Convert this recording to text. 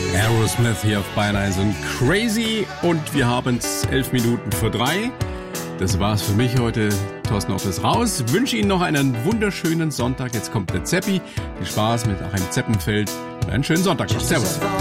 Aerosmith hier auf Bayern 1 und Crazy und wir haben es 3:11. Das war's für mich heute. Thorsten Opp ist raus. Wünsche Ihnen noch einen wunderschönen Sonntag. Jetzt kommt der Zeppi. Viel Spaß mit Achim Zeppenfeld und einen schönen Sonntag noch. Servus.